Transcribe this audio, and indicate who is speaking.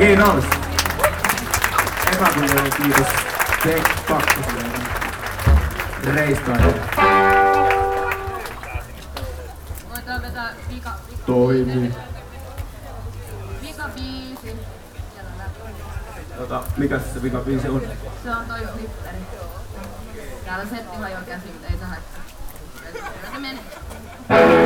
Speaker 1: Kiitos. Epäkunnallinen kiitos Tek Pakkaselle Reiskaille.
Speaker 2: Voidaan vetää
Speaker 1: Toimii.
Speaker 2: vikabiisi.
Speaker 1: Mikäs se vikabiisi on?
Speaker 2: Se on toi flipperi. Täällä setti hajoaa käsi, mutta ei se haittaa. Se menee.